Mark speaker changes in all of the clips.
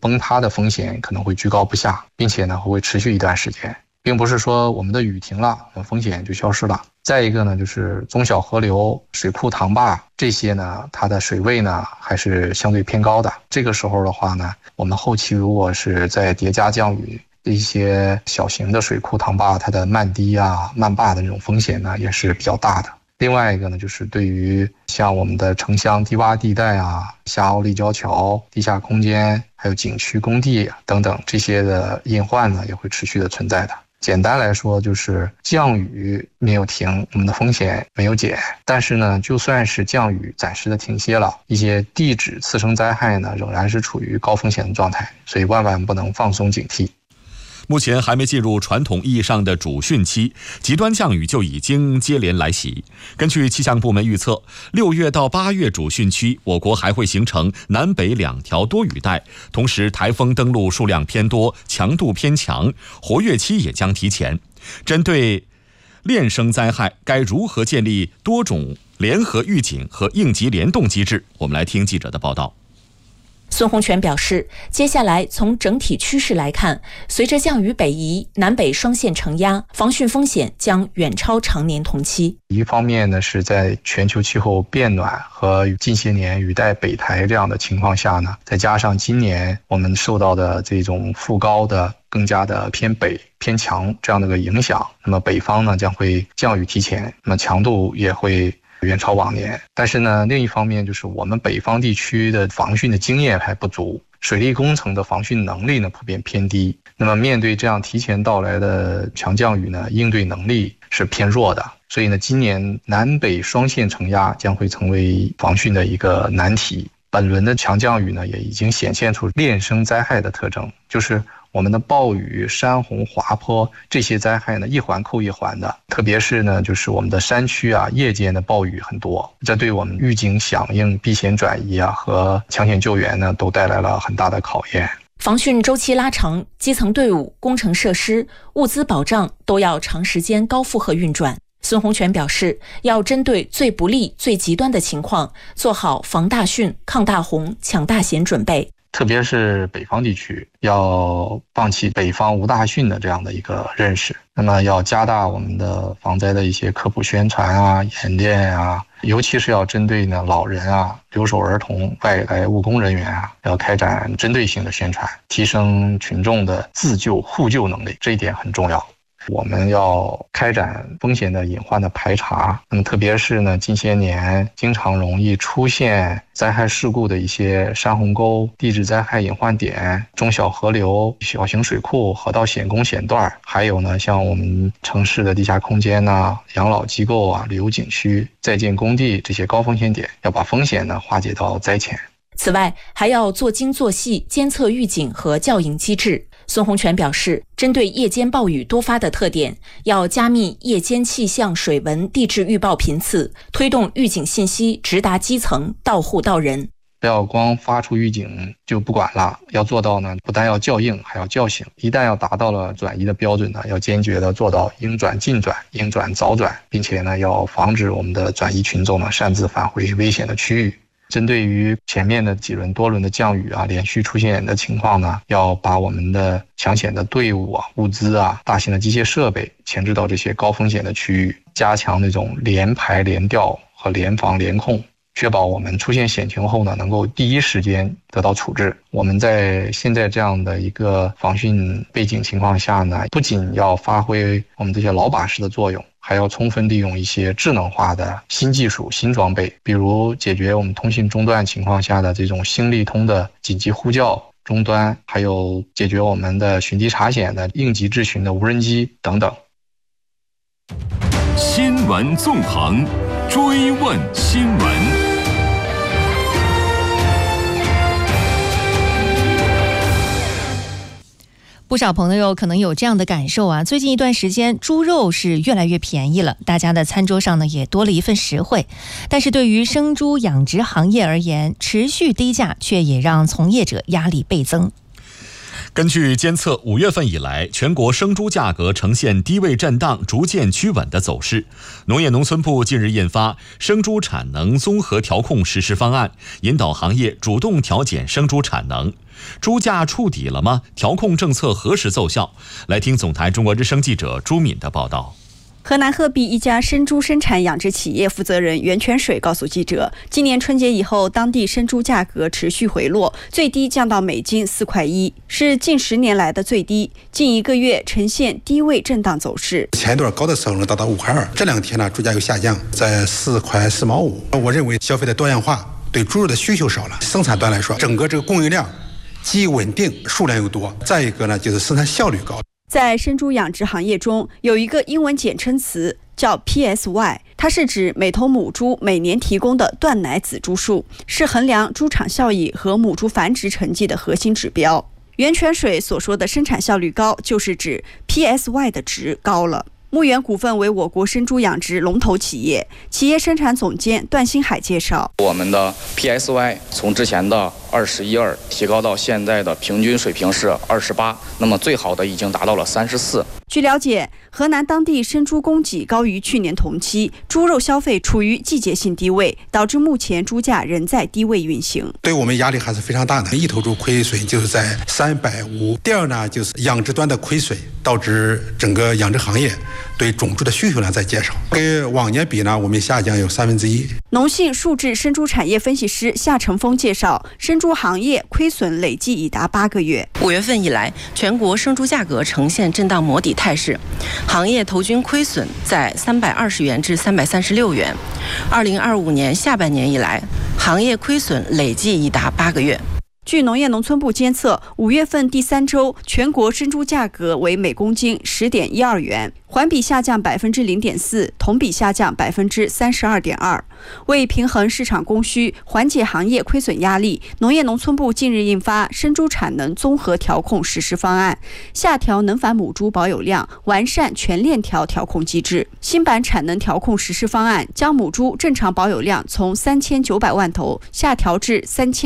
Speaker 1: 崩塌的风险可能会居高不下，并且呢会持续一段时间，并不是说我们的雨停了，风险就消失了。再一个呢，就是中小河流、水库、塘坝这些呢，它的水位呢还是相对偏高的。这个时候的话呢，我们后期如果是在叠加降雨，一些小型的水库、塘坝，它的漫堤啊、漫坝的这种风险呢也是比较大的。另外一个呢，就是对于像我们的城乡低洼地带啊、下凹立交桥、地下空间，还有景区工地等等这些的隐患呢，也会持续的存在的。简单来说，就是降雨没有停，我们的风险没有减。但是呢，就算是降雨暂时的停歇了，一些地质次生灾害呢，仍然是处于高风险的状态，所以万万不能放松警惕。
Speaker 2: 目前还没进入传统意义上的主汛期，极端降雨就已经接连来袭。根据气象部门预测，6月到8月主汛期，我国还会形成南北2条多雨带，同时台风登陆数量偏多，强度偏强，活跃期也将提前。针对链生灾害，该如何建立多种联合预警和应急联动机制？我们来听记者的报道。
Speaker 3: 孙洪全表示，接下来从整体趋势来看，随着降雨北移，南北双线承压，防汛风险将远超常年同期。
Speaker 1: 一方面呢，是在全球气候变暖和近些年雨带北抬这样的情况下呢，再加上今年我们受到的这种副高的更加的偏北偏强这样的一个影响，那么北方呢将会降雨提前，那么强度也会远超往年。但是呢，另一方面就是我们北方地区的防汛的经验还不足，水利工程的防汛能力呢普遍偏低。那么面对这样提前到来的强降雨呢，应对能力是偏弱的。所以呢，今年南北双线承压将会成为防汛的一个难题。本轮的强降雨呢，也已经显现出链生灾害的特征，就是我们的暴雨、山洪、滑坡这些灾害呢，一环扣一环的。特别是呢，就是我们的山区啊，夜间的暴雨很多，这对我们预警响应、避险转移啊和抢险救援呢，都带来了很大的考验。
Speaker 3: 防汛周期拉长，基层队伍、工程设施、物资保障都要长时间高负荷运转。孙洪全表示，要针对最不利、最极端的情况，做好防大汛、抗大洪、抢大险准备。
Speaker 1: 特别是北方地区，要放弃北方无大汛的这样的一个认识，那么要加大我们的防灾的一些科普宣传啊、演练啊，尤其是要针对呢老人啊、留守儿童、外来务工人员啊，要开展针对性的宣传，提升群众的自救互救能力，这一点很重要。我们要开展风险的隐患的排查，那么特别是呢，近些年经常容易出现灾害事故的一些山洪沟、地质灾害隐患点、中小河流、小型水库、河道险工险段，还有呢，像我们城市的地下空间呐、养老机构啊、旅游景区、在建工地这些高风险点，要把风险呢化解到灾前。
Speaker 3: 此外，还要做精做细监测预警和校应机制。孙洪全表示，针对夜间暴雨多发的特点，要加密夜间气象、水文、地质预报频次，推动预警信息直达基层，到户到人。
Speaker 1: 不要光发出预警就不管了，要做到呢，不但要校应，还要叫醒。一旦要达到了转移的标准呢，要坚决的做到应转尽转、应转早转，并且呢，要防止我们的转移群众呢擅自返回危险的区域。针对于前面的几轮多轮的降雨啊，连续出现的情况呢，要把我们的抢险的队伍啊、物资啊、大型的机械设备前置到这些高风险的区域，加强那种联排联调和联防联控，确保我们出现险情后呢，能够第一时间得到处置。我们在现在这样的一个防汛背景情况下呢，不仅要发挥我们这些老把式的作用，还要充分利用一些智能化的新技术、新装备，比如解决我们通信中断情况下的这种星利通的紧急呼叫终端，还有解决我们的寻机查险的应急质询的无人机等等。
Speaker 4: 新闻纵横，追问新闻。
Speaker 5: 不少朋友可能有这样的感受啊，最近一段时间猪肉是越来越便宜了，大家的餐桌上呢也多了一份实惠。但是对于生猪养殖行业而言，持续低价却也让从业者压力倍增。
Speaker 2: 根据监测，5月份以来，全国生猪价格呈现低位震荡、逐渐趋稳的走势。农业农村部近日印发《生猪产能综合调控实施方案》，引导行业主动调减生猪产能。 猪价触底了吗？调控政策何时奏效？来听总台中国之声记者朱敏的报道。
Speaker 6: 河南鹤壁一家生猪生产养殖企业负责人袁泉水告诉记者，今年春节以后，当地生猪价格持续回落，最低降到每斤4.1块，是近10年来的最低。近1个月呈现低位震荡走势。
Speaker 7: 前一段高的时候能达到5.2块，这2天呢猪价又下降，在4.4块4毛5。我认为消费的多样化，对猪肉的需求少了。生产端来说，整个这个供应量既稳定，数量又多。再一个呢，就是生产效率高。
Speaker 6: 在生猪养殖行业中，有一个英文简称词叫 PSY， 它是指每头母猪每年提供的断奶仔猪数，是衡量猪场效益和母猪繁殖成绩的核心指标。袁泉水所说的生产效率高，就是指 PSY 的值高了。牧原股份为我国生猪养殖龙头企业，企业生产总监段新海介绍，
Speaker 8: 我们的 PSY 从之前的21.2提高到现在的平均水平是28，那么最好的已经达到了34。
Speaker 6: 据了解，河南当地生猪供给高于去年同期，猪肉消费处于季节性低位，导致目前猪价仍在低位运行。
Speaker 7: 对我们压力还是非常大的，一头猪亏损就是在350。第二呢，就是养殖端的亏损，导致整个养殖行业对种猪的需求量在减少，跟往年比呢，我们下降有1/3。
Speaker 6: 农信数智生猪产业分析师夏成峰介绍，生猪行业亏损累计已达8个月。
Speaker 9: 5月份以来，全国生猪价格呈现震荡磨底态势，行业头均亏损在320元至336元。2025年下半年以来，行业亏损累计已达8个月。
Speaker 6: 据农业农村部监测，5月份第3周全国生猪价格为每公斤10.12元，环比下降0.4%，同比下降32.2%。为平衡市场供需，缓解行业亏损压力，农业农村部近日印发生猪产能综合调控实施方案，下调能繁母猪保有量，完善全链条调控机制。新版产能调控实施方案将母猪正常保有量从3900万头下调至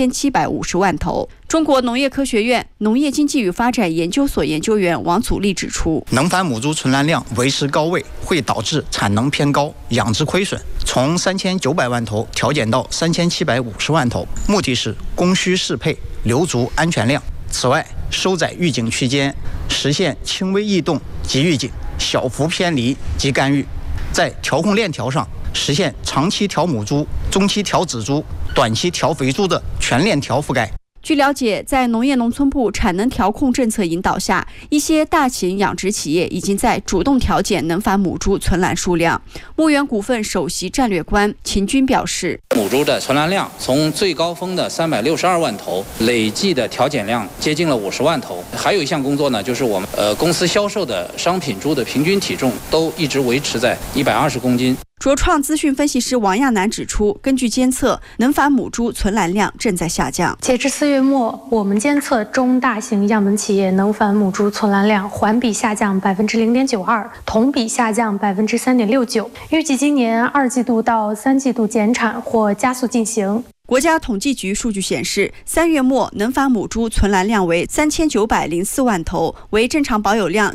Speaker 6: 3750万头。中国农业科学院农业经济与发展研究所研究员王祖立指出，
Speaker 10: 能繁母猪存栏量维持高位会导致产能偏高，养殖亏损，从3900万头调减到3750万头，目的是供需适配，留足安全量。此外，收窄预警区间，实现轻微异动即预警，小幅偏离即干预，在调控链条上实现长期调母猪、中期调仔猪、短期调肥猪的全链条覆盖。
Speaker 6: 据了解，在农业农村部产能调控政策引导下，一些大型养殖企业已经在主动调减能繁母猪存栏数量。牧原股份首席战略官秦军表示，
Speaker 11: 母猪的存栏量从最高峰的362万头，累计的调减量接近了50万头。还有一项工作呢，就是我们公司销售的商品猪的平均体重都一直维持在120公斤。
Speaker 6: 卓创资讯分析师王亚楠指出，根据监测，能繁母猪存栏量正在下降。
Speaker 12: 截至4月末，我们监测中大型样本企业能繁母猪存栏量环比下降0.92%，同比下降3.69%。预计今年2季度到3季度减产或加速进行。
Speaker 6: 国家统计局数据显示，3月末能繁母猪存栏量为3904万头，为正常保有量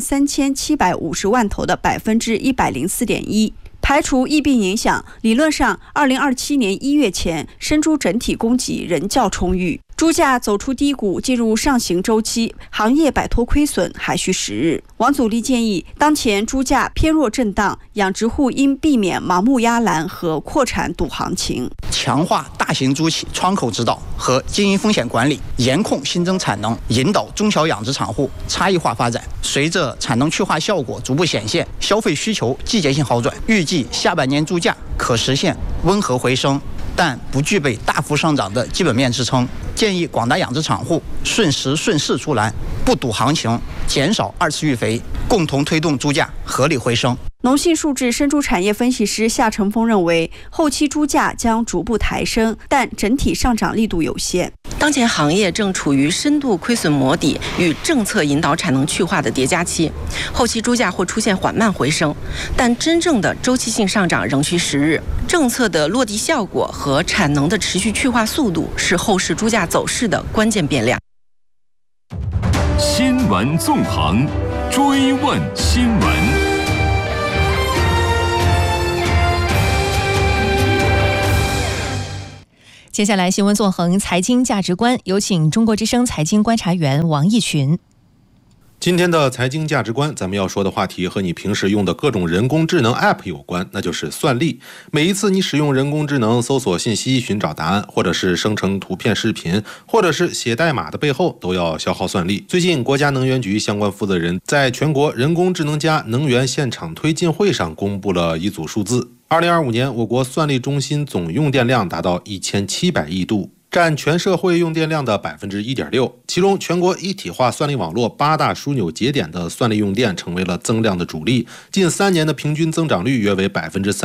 Speaker 6: 3750万头的104.1%。排除疫病影响，理论上2027年1月前，生猪整体供给仍较充裕。猪价走出低谷，进入上行周期，行业摆脱亏损还需时日。王祖立建议，当前猪价偏弱震荡，养殖户应避免盲目压栏和扩产赌行情，
Speaker 10: 强化大型猪企窗口指导和经营风险管理，严控新增产能，引导中小养殖场户差异化发展。随着产能去化效果逐步显现，消费需求季节性好转，预计下半年猪价可实现温和回升，但不具备大幅上涨的基本面支撑。建议广大养殖场户顺时顺势出栏，不赌行情，减少2次育肥，共同推动猪价合理回升。
Speaker 6: 农信数智生猪产业分析师夏成峰认为，后期猪价将逐步抬升，但整体上涨力度有限。
Speaker 9: 当前行业正处于深度亏损磨底与政策引导产能去化的叠加期，后期猪价会出现缓慢回升，但真正的周期性上涨仍需时日。政策的落地效果和产能的持续去化速度是后市猪价走势的关键变量。
Speaker 4: 新闻纵横，追问新闻。
Speaker 5: 接下来新闻纵横财经价值观，有请中国之声财经观察员王毅群。
Speaker 13: 今天的财经价值观，咱们要说的话题和你平时用的各种人工智能 App 有关，那就是算力。每一次你使用人工智能搜索信息、寻找答案，或者是生成图片、视频，或者是写代码的背后，都要消耗算力。最近，国家能源局相关负责人在全国人工智能加能源现场推进会上公布了一组数字。2025年，我国算力中心总用电量达到1700亿度，占全社会用电量的 1.6%， 其中全国一体化算力网络8大枢纽节点的算力用电成为了增量的主力，近3年的平均增长率约为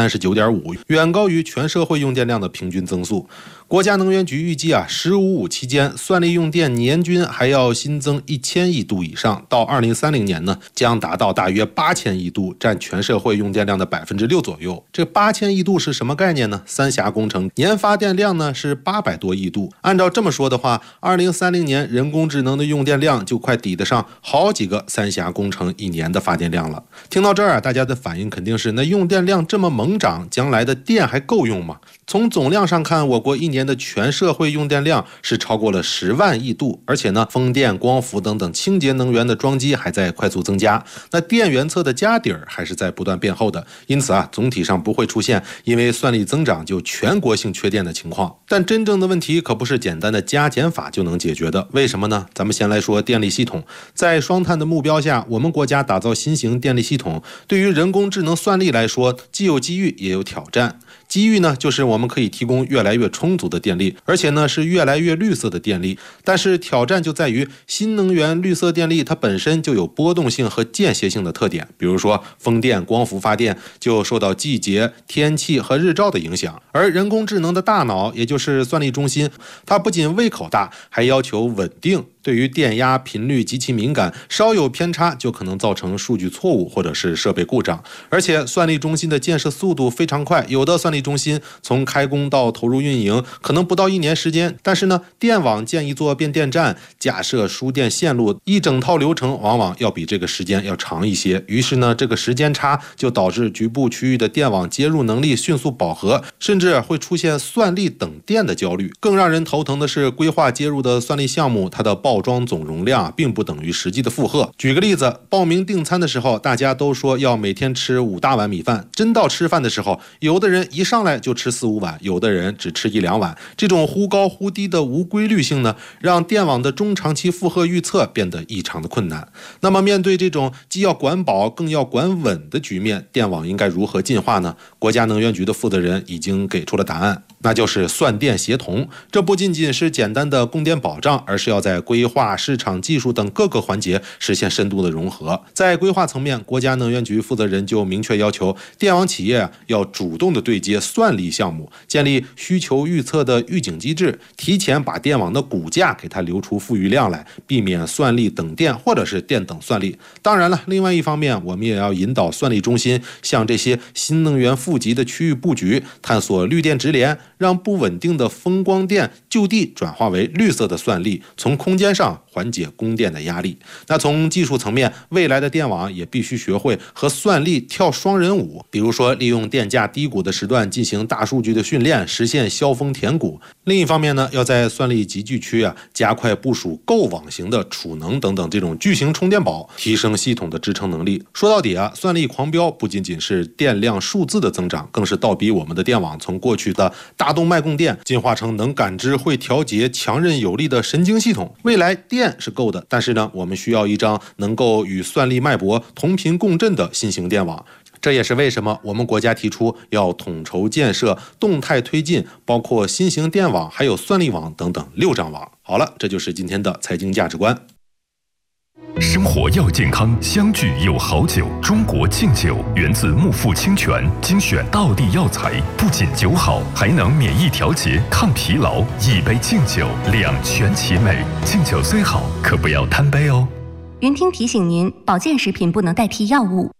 Speaker 13: 39.5%， 远高于全社会用电量的平均增速。国家能源局预计“15-5”期间算力用电年均还要新增1000亿度以上，到2030年呢，将达到大约8000亿度，占全社会用电量的 6% 左右。这8000亿度是什么概念呢？三峡工程年发电量呢是800多亿度。按照这么说的话，2030年人工智能的用电量就快抵得上好几个三峡工程1年的发电量了。听到这儿大家的反应肯定是，那用电量这么猛涨，将来的电还够用吗？从总量上看，我国1年的全社会用电量是超过了10万亿度，而且呢，风电、光伏等等清洁能源的装机还在快速增加，那电源侧的家底儿还是在不断变厚的，因此总体上不会出现因为算力增长就全国性缺电的情况。但真正的问题可不是简单的加减法就能解决的，为什么呢？咱们先来说电力系统。在双碳的目标下，我们国家打造新型电力系统，对于人工智能算力来说，既有机遇也有挑战。机遇呢，就是我们可以提供越来越充足的电力，而且呢是越来越绿色的电力。但是挑战就在于新能源绿色电力它本身就有波动性和间歇性的特点，比如说风电、光伏发电就受到季节、天气和日照的影响，而人工智能的大脑，也就是算力中心，它不仅胃口大，还要求稳定，对于电压、频率极其敏感，稍有偏差就可能造成数据错误或者是设备故障。而且算力中心的建设速度非常快，有的算力中心从开工到投入运营可能不到1年时间，但是呢，电网建一座变电站、架设输电线路，一整套流程往往要比这个时间要长一些。于是呢，这个时间差就导致局部区域的电网接入能力迅速饱和，甚至会出现算力等电的焦虑。更让人头疼的是，规划接入的算力项目，它的报装总容量并不等于实际的负荷。举个例子，报名订餐的时候，大家都说要每天吃5大碗米饭，真到吃饭的时候，有的人一上来就吃4-5碗，有的人只吃1-2碗。这种忽高忽低的无规律性呢，让电网的中长期负荷预测变得异常的困难。那么面对这种既要管饱更要管稳的局面，电网应该如何进化呢？国家能源局的负责人已经给出了答案，那就是算电协同。这不仅仅是简单的供电保障，而是要在规划、市场、技术等各个环节实现深度的融合。在规划层面，国家能源局负责人就明确要求电网企业要主动的对接算力项目，建立需求预测的预警机制，提前把电网的骨架给它留出富余量来，避免算力等电或者是电等算力。当然了，另外一方面，我们也要引导算力中心向这些新能源富集的区域布局，探索绿电直连，让不稳定的风光电就地转化为绿色的算力，从空间上缓解供电的压力。那从技术层面，未来的电网也必须学会和算力跳双人舞，比如说利用电价低谷的时段进行大数据的训练，实现削峰填谷。另一方面呢，要在算力集聚区加快部署构网型的储能等等这种巨型充电宝，提升系统的支撑能力。说到底算力狂飙不仅仅是电量数字的增长，更是倒逼我们的电网从过去的大动脉供电进化成能感知、会调节、强韧有力的神经系统。未来电是够的，但是呢，我们需要一张能够与算力脉搏同频共振的新型电网。这也是为什么我们国家提出要统筹建设、动态推进，包括新型电网还有算力网等等6张网。好了，这就是今天的财经价值观。
Speaker 4: 生活要健康，相聚有好酒。中国敬酒源自木富清泉，精选道地药材，不仅酒好，还能免疫调节、抗疲劳。一杯敬酒，两全其美。敬酒虽好，可不要贪杯哦。
Speaker 14: 云听提醒您，保健食品不能代替药物。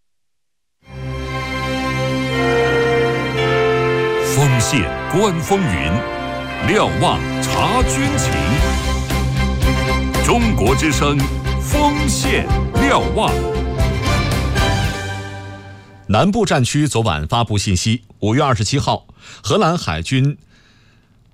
Speaker 4: 锋线观风云，瞭望察军情。中国之声，锋线瞭望。
Speaker 2: 南部战区昨晚发布信息，5月27号，荷兰海军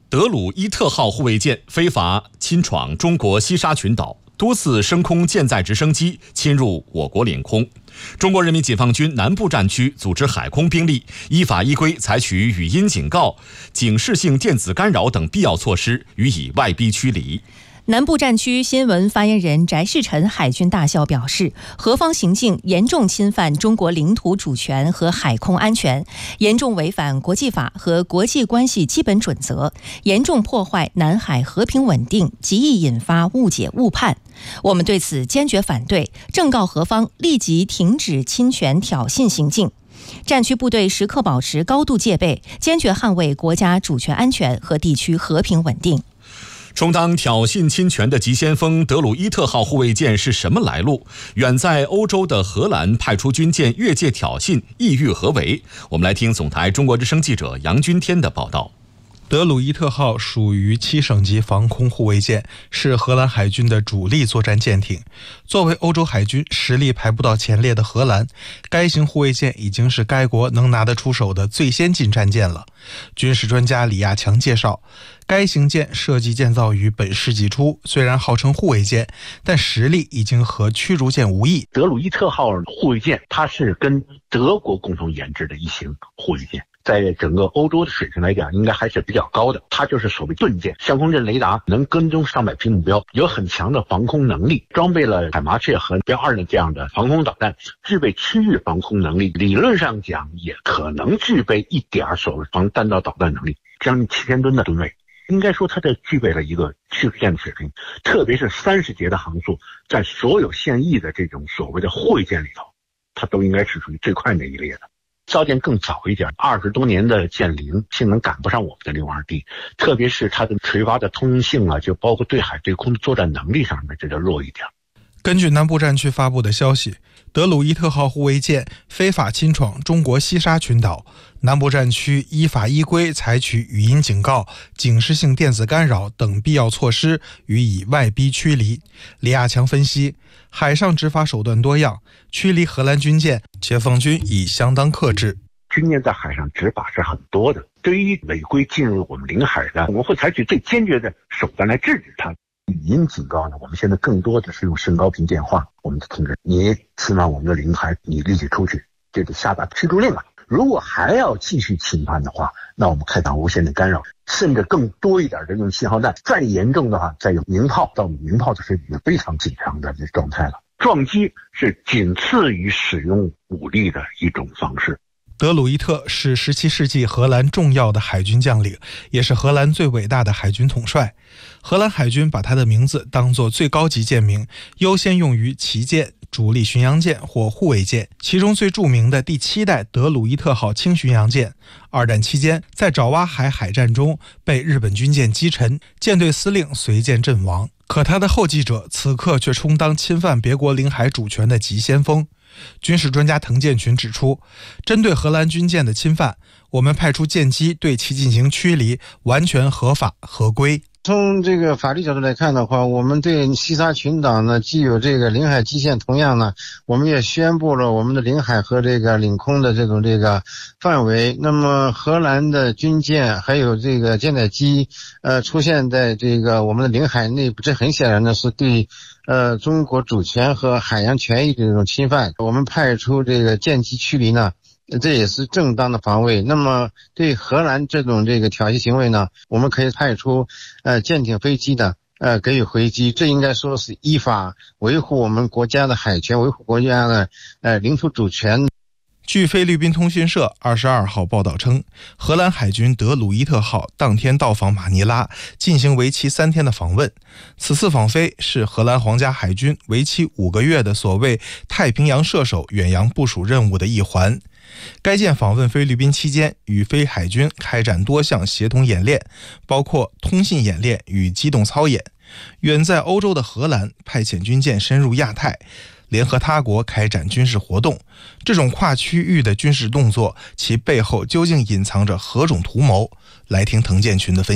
Speaker 2: 德鲁伊特号护卫舰非法侵闯中国西沙群岛，多次升空舰载直升机侵入我国领空。中国人民解放军南部战区组织海空兵力，依法依规采取语音警告、警示性电子干扰等必要措施，予以外逼驱离。
Speaker 5: 南部战区新闻发言人翟世臣海军大校表示，何方行径严重侵犯中国领土主权和海空安全，严重违反国际法和国际关系基本准则，严重破坏南海和平稳定，极易引发误解误判。我们对此坚决反对，正告何方立即停止侵权挑衅行径。战区部队时刻保持高度戒备，坚决捍卫国家主权安全和地区和平稳定。
Speaker 2: 充当挑衅侵权的急先锋德鲁伊特号护卫舰是什么来路？远在欧洲的荷兰派出军舰越界挑衅，意欲何为？我们来听总台中国之声记者杨军天的报道。
Speaker 15: 德鲁伊特号属于7省级防空护卫舰，是荷兰海军的主力作战舰艇。作为欧洲海军实力排不到前列的荷兰，该型护卫舰已经是该国能拿得出手的最先进战舰了。军事专家李亚强介绍，该型舰设计建造于本世纪初，虽然号称护卫舰，但实力已经和驱逐舰无异。
Speaker 16: 德鲁伊特号护卫舰，它是跟德国共同研制的一型护卫舰，在整个欧洲的水平来讲，应该还是比较高的。它就是所谓盾舰，相空阵雷达能跟踪上百批目标，有很强的防空能力，装备了海麻雀和标2的这样的防空导弹，具备区域防空能力。理论上讲，也可能具备一点所谓防弹道导弹能力，将近7000吨的吨位。应该说，它这具备了一个驱逐舰的水平，特别是30节的航速，在所有现役的这种所谓的护卫舰里头，它都应该是属于最快那一列的。造舰更早一点，20多年的舰龄性能赶不上我们的62D，特别是它的垂发的通用性啊，就包括对海对空的作战能力上面，这就弱一点。
Speaker 15: 根据南部战区发布的消息，德鲁伊特号护卫舰非法侵闯中国西沙群岛，南部战区依法依规采取语音警告、警示性电子干扰等必要措施，予以外逼驱离。李亚强分析，海上执法手段多样，驱离荷兰军舰，解放军已相当克制。
Speaker 16: 军舰在海上执法是很多的，对于违规进入我们领海的，我们会采取最坚决的手段来制止它。语音警告呢，我们现在更多的是用甚高频电话，我们的通知你侵犯我们的领海，你立即出去，这就下达驱逐令了。如果还要继续侵犯的话，那我们开展无线的干扰，甚至更多一点的用信号弹，再严重的话再用鸣炮，到鸣炮就是已经非常紧张的状态了。撞击是仅次于使用武力的一种方式。
Speaker 15: 德鲁伊特是17世纪荷兰重要的海军将领，也是荷兰最伟大的海军统帅。荷兰海军把他的名字当作最高级舰名，优先用于旗舰、主力巡洋舰或护卫舰。其中最著名的第7代德鲁伊特号轻巡洋舰，2战期间在爪哇海海战中被日本军舰击沉，舰队司令随舰阵亡。可他的后继者此刻却充当侵犯别国领海主权的急先锋。军事专家滕建群指出，针对荷兰军舰的侵犯，我们派出舰机对其进行驱离，完全合法合规。
Speaker 17: 从这个法律角度来看的话，我们对西沙群岛呢既有这个领海基线，同样呢我们也宣布了我们的领海和这个领空的这个范围。那么荷兰的军舰还有这个舰载机出现在这个我们的领海内部，这很显然呢是对中国主权和海洋权益的这种侵犯。我们派出这个舰机驱离呢，这也是正当的防卫。那么对荷兰这种挑衅行为呢，我们可以派出舰艇飞机的给予回击。这应该说是依法维护我们国家的海权，维护国家的领土主权。
Speaker 15: 据菲律宾通讯社22号报道称，荷兰海军德鲁伊特号当天到访马尼拉，进行为期3天的访问。此次访飞是荷兰皇家海军为期5个月的所谓太平洋射手远洋部署任务的一环。该舰访问菲律宾期间，与菲海军开展多项协同演练，包括通信演练与机动操演。远在欧洲的荷兰派遣军舰深入亚太，联合他国开展军事活动。这种跨区域的军事动作，其背后究竟隐藏着何种图谋？来听滕建群的分析。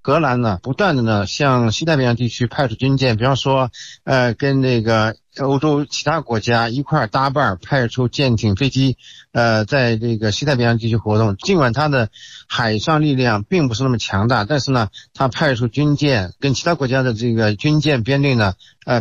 Speaker 17: 荷兰呢不断的呢向西太平洋地区派出军舰，比方说跟那个欧洲其他国家一块搭伴派出舰艇飞机在这个西太平洋地区活动。尽管它的海上力量并不是那么强大，但是呢它派出军舰跟其他国家的这个军舰编队呢